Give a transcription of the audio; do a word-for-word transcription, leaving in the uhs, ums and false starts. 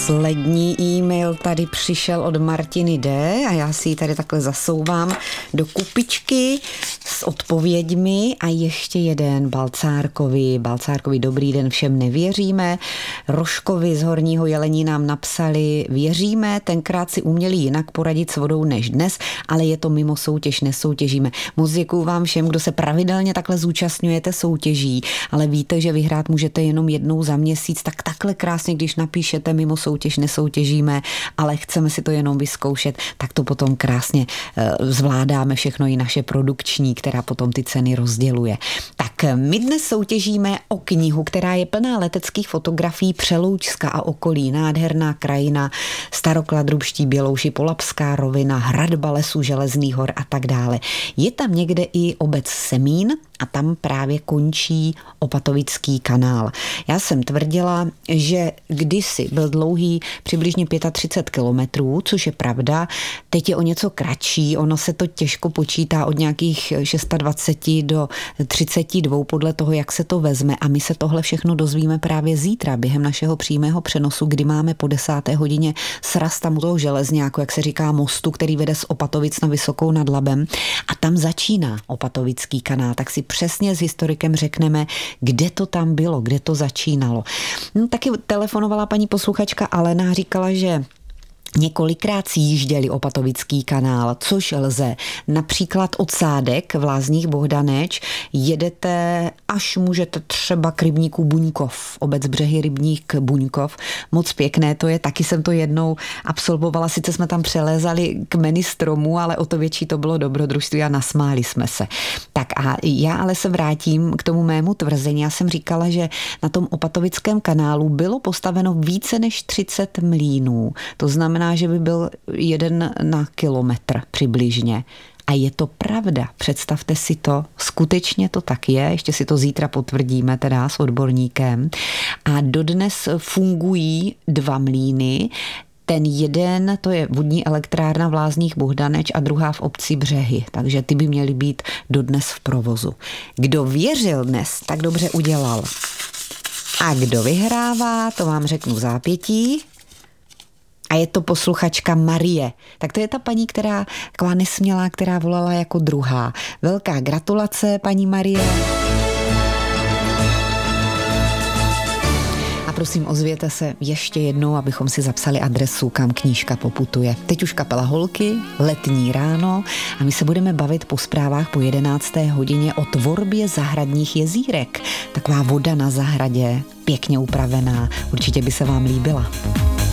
Poslední e-mail tady přišel od Martiny D. a já si ji tady takhle zasouvám do kupičky s odpověďmi a ještě jeden Balcárkovi. Balcárkovi dobrý den, všem nevěříme. Rožkovi z Horního Jelení nám napsali, věříme, tenkrát si uměli jinak poradit s vodou než dnes, ale je to mimo soutěž, nesoutěžíme. Moc děkuju vám všem, kdo se pravidelně takhle zúčastňujete soutěží, ale víte, že vyhrát můžete jenom jednou za měsíc, tak takhle krásně, když napíšete mimo soutěž, nesoutěžíme, ale chceme si to jenom vyzkoušet, tak to potom krásně zvládáme všechno i naše produkční, která potom ty ceny rozděluje. Tak my dnes soutěžíme o knihu, která je plná leteckých fotografií Přeloučska a okolí, nádherná krajina, Starokladrubští Bělouši, Polabská rovina, hradba lesů Železných hor a tak dále. Je tam někde i obec Semín a tam právě končí Opatovický kanál. Já jsem tvrdila, že kdysi byl dlouhý přibližně třicet pět kilometrů, což je pravda, teď je o něco kratší, ono se to těžko počítá od nějakých dvacet šest do třicet dva podle toho, jak se to vezme a my se tohle všechno dozvíme právě zítra během našeho přímého přenosu, kdy máme po desáté hodině sraz tam u toho železňáku, jak se říká mostu, který vede z Opatovic na Vysokou nad Labem a tam začíná Opatovický kanál, tak si přesně s historikem řekneme, kde to tam bylo, kde to začínalo. No, taky telefonovala paní posluchačka Alena, říkala, že několikrát si jížděli Opatovický kanál, což lze. Například od Sádek v Lázních Bohdaneč jedete, až můžete třeba k rybníku Buňkov, obec Břehy rybník Buňkov. Moc pěkné to je, taky jsem to jednou absolvovala, sice jsme tam přelézali kmeny stromů, ale o to větší to bylo dobrodružství a nasmáli jsme se. Tak a já ale se vrátím k tomu mému tvrzení. Já jsem říkala, že na tom Opatovickém kanálu bylo postaveno více než třicet mlýnů. To znamená, že by byl jeden na kilometr přibližně. A je to pravda. Představte si to, skutečně to tak je, ještě si to zítra potvrdíme teda s odborníkem. A dodnes fungují dva mlýny. Ten jeden, to je vodní elektrárna v Lázních Bohdaneč a druhá v obci Břehy, takže ty by měly být dodnes v provozu. Kdo věřil dnes, tak dobře udělal. A kdo vyhrává, to vám řeknu v zápětí. A je to posluchačka Marie. Tak to je ta paní, která, taková nesmělá, která volala jako druhá. Velká gratulace, paní Marie. A prosím, ozvěte se ještě jednou, abychom si zapsali adresu, kam knížka poputuje. Teď už kapela Holky, letní ráno a my se budeme bavit po zprávách po jedenácté hodině o tvorbě zahradních jezírek. Taková voda na zahradě, pěkně upravená, určitě by se vám líbila.